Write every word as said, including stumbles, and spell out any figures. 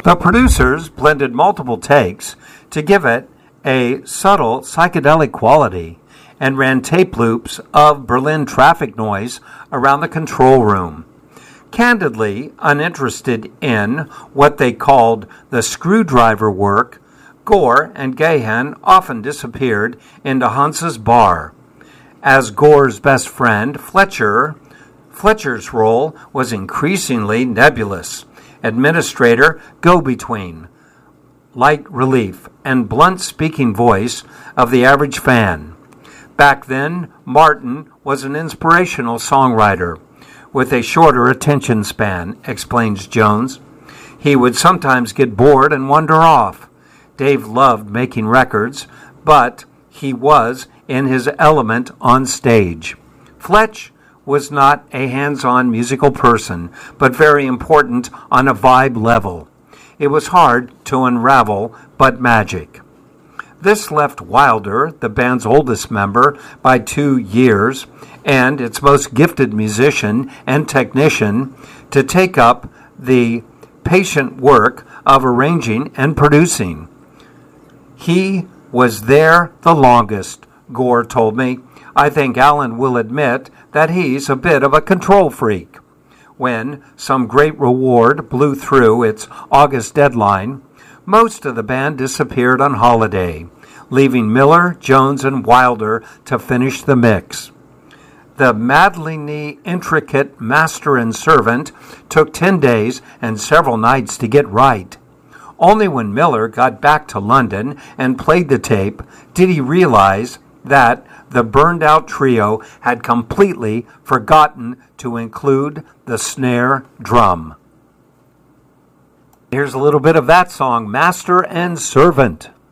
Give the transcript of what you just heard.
The producers blended multiple takes to give it a subtle psychedelic quality and ran tape loops of Berlin traffic noise around the control room. Candidly uninterested in what they called the screwdriver work, Gore and Gahan often disappeared into Hans's bar. As Gore's best friend, Fletcher, Fletcher's role was increasingly nebulous. Administrator, go-between, light relief, and blunt speaking voice of the average fan. Back then, Martin was an inspirational songwriter with a shorter attention span, explains Jones. He would sometimes get bored and wander off. Dave loved making records, but he was in his element on stage. Fletch was not a hands-on musical person, but very important on a vibe level. It was hard to unravel, but magic. This left Wilder, the band's oldest member, by two years, and its most gifted musician and technician, to take up the patient work of arranging and producing. He was there the longest, Gore told me. I think Alan will admit that he's a bit of a control freak. When some great reward blew through its August deadline, most of the band disappeared on holiday, leaving Miller, Jones, and Wilder to finish the mix. The maddeningly intricate Master and Servant took ten days and several nights to get right. Only when Miller got back to London and played the tape did he realize that the burned-out trio had completely forgotten to include the snare drum. Here's a little bit of that song, Master and Servant.